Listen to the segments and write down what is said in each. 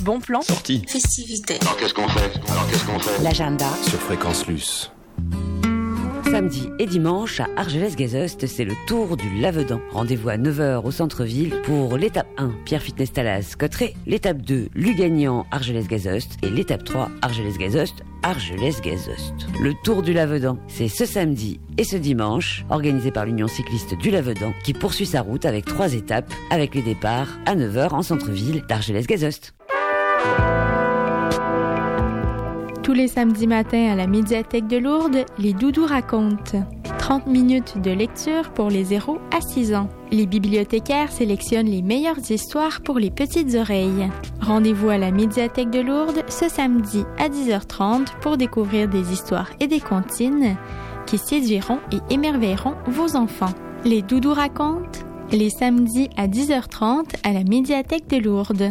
Bon plan. Sortie. Festivité. Alors qu'est-ce qu'on fait L'agenda. Sur Fréquence Luce. Samedi et dimanche, à Argelès-Gazost, c'est le tour du Lavedan. Rendez-vous à 9h au centre-ville pour l'étape 1, Pierre Fitness Talas, Cotteret, l'étape 2, Lugagnan, Argelès-Gazost et l'étape 3, Argelès-Gazost, Argelès-Gazost. Le tour du Lavedan, c'est ce samedi et ce dimanche, organisé par l'Union cycliste du Lavedan, qui poursuit sa route avec 3 étapes, avec les départs à 9h en centre-ville d'Argelès-Gazost. Tous les samedis matins à la médiathèque de Lourdes, les Doudous racontent. 30 minutes de lecture pour les 0 à 6 ans. Les bibliothécaires sélectionnent les meilleures histoires pour les petites oreilles. Rendez-vous à la médiathèque de Lourdes ce samedi à 10h30 pour découvrir des histoires et des comptines qui séduiront et émerveilleront vos enfants. Les Doudous racontent les samedis à 10h30 à la médiathèque de Lourdes.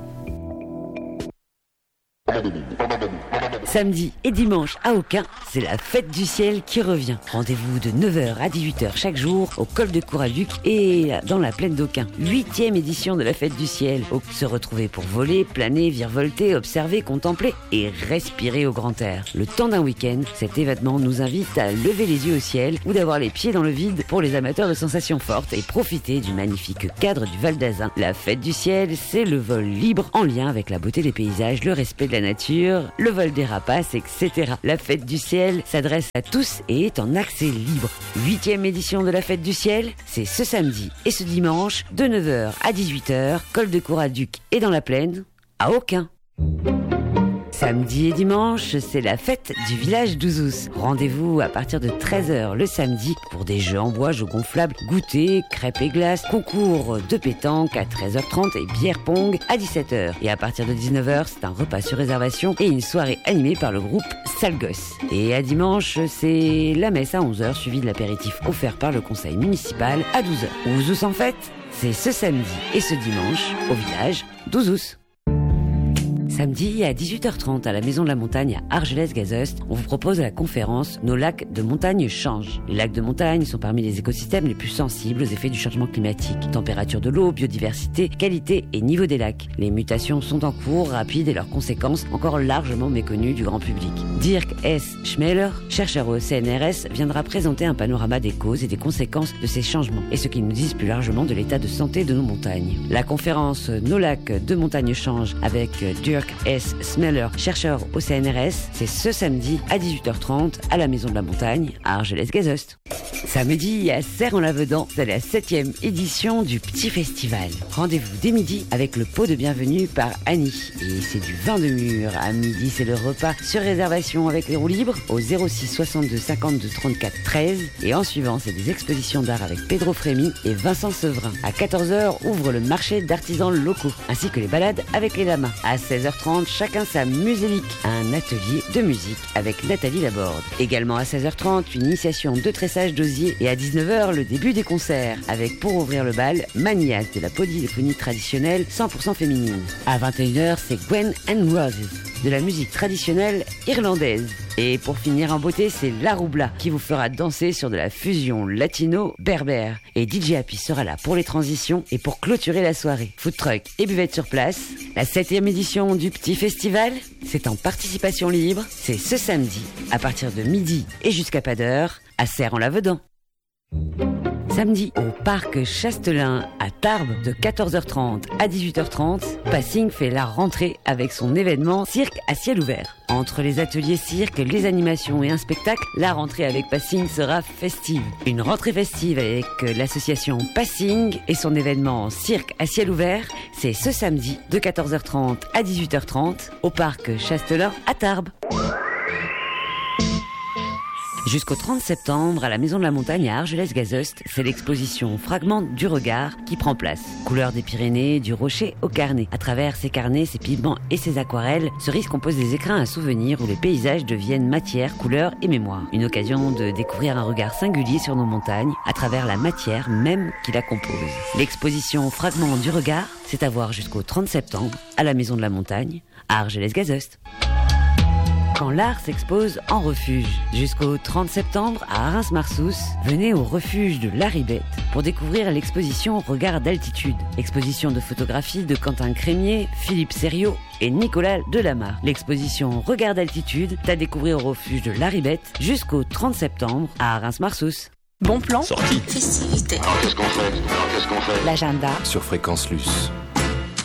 Samedi et dimanche à Aucun, c'est la fête du ciel qui revient. Rendez-vous de 9h à 18h chaque jour au col de Couraduc et dans la plaine d'Aucun. 8e édition de la fête du ciel. Se retrouver pour voler, planer, virevolter, observer, contempler et respirer au grand air. Le temps d'un week-end, cet événement nous invite à lever les yeux au ciel ou d'avoir les pieds dans le vide pour les amateurs de sensations fortes et profiter du magnifique cadre du Val d'Azun. La fête du ciel, c'est le vol libre en lien avec la beauté des paysages, le respect de la nature, le vol des rapaces, etc. La fête du ciel s'adresse à tous et est en accès libre. 8e édition de la fête du ciel, c'est ce samedi et ce dimanche de 9h à 18h, col de Couraduc et dans la plaine, à Aucun. Samedi et dimanche, c'est la fête du village d'Ouzous. Rendez-vous à partir de 13h le samedi pour des jeux en bois, jeux gonflables, goûter, crêpes et glaces, concours de pétanque à 13h30 et bière pong à 17h. Et à partir de 19h, c'est un repas sur réservation et une soirée animée par le groupe Sale Gosse. Et à dimanche, c'est la messe à 11h suivie de l'apéritif offert par le conseil municipal à 12h. Ouzous en fête, c'est ce samedi et ce dimanche au village d'Ouzous. Samedi à 18h30 à la Maison de la Montagne à Argelès-Gazost, on vous propose la conférence « Nos lacs de montagne changent ». Les lacs de montagne sont parmi les écosystèmes les plus sensibles aux effets du changement climatique. Température de l'eau, biodiversité, qualité et niveau des lacs. Les mutations sont en cours, rapides et leurs conséquences encore largement méconnues du grand public. Dirk S. Schmeller, chercheur au CNRS, viendra présenter un panorama des causes et des conséquences de ces changements et ce qu'ils nous disent plus largement de l'état de santé de nos montagnes. La conférence « Nos lacs de montagne changent » avec Dirk S. Smeller, chercheur au CNRS, c'est ce samedi à 18h30 à la Maison de la Montagne à Argelès-Gazost. Samedi à Serre-en-Lavedan, c'est la 7e édition du Petit Festival. Rendez-vous dès midi avec le pot de bienvenue par Annie. Et c'est du vin de mûre. À midi, c'est le repas sur réservation avec les roues libres au 06 62 52 34 13. Et en suivant, c'est des expositions d'art avec Pedro Frémy et Vincent Sevrin. À 14h, ouvre le marché d'artisans locaux, ainsi que les balades avec les lamas. À 16h30, chacun sa musélique, un atelier de musique avec Nathalie Laborde. Également à 16h30, une initiation de tressage d'osier et à 19h, le début des concerts avec pour ouvrir le bal, Maniac de la polyphonie traditionnelle 100% féminine. À 21h, c'est Gwen and Roses de la musique traditionnelle irlandaise. Et pour finir en beauté, c'est La Roubla qui vous fera danser sur de la fusion latino-berbère. Et DJ Happy sera là pour les transitions et pour clôturer la soirée. Food truck et buvette sur place. La 7e édition du Petit Festival, c'est en participation libre. C'est ce samedi, à partir de midi et jusqu'à pas d'heure, à Serre-en-Lavedan. Samedi, au parc Chastelin à Tarbes de 14h30 à 18h30, Passing fait la rentrée avec son événement Cirque à ciel ouvert. Entre les ateliers cirque, les animations et un spectacle, la rentrée avec Passing sera festive. Une rentrée festive avec l'association Passing et son événement Cirque à ciel ouvert, c'est ce samedi de 14h30 à 18h30 au parc Chastelin à Tarbes. Jusqu'au 30 septembre, à la Maison de la Montagne à Argelès-Gazost, c'est l'exposition Fragments du regard qui prend place. Couleurs des Pyrénées, du rocher au carnet. À travers ces carnets, ces pigments et ces aquarelles, Cerise compose des écrins à souvenirs où les paysages deviennent matière, couleur et mémoire. Une occasion de découvrir un regard singulier sur nos montagnes à travers la matière même qui la compose. L'exposition Fragments du regard, c'est à voir jusqu'au 30 septembre à la Maison de la Montagne à Argelès-Gazost. quand l'art s'expose en refuge. Jusqu'au 30 septembre, à Reims-Marsous, venez au refuge de la Ribette pour découvrir l'exposition Regard d'altitude. Exposition de photographie de Quentin Crémier, Philippe Sériot et Nicolas Delamarre. L'exposition Regard d'altitude est à découvrir au refuge de la Ribette jusqu'au 30 septembre à Reims-Marsous. Bon plan. Sortie. Festivité. Alors qu'est-ce qu'on fait? L'agenda. Sur Fréquence Luce.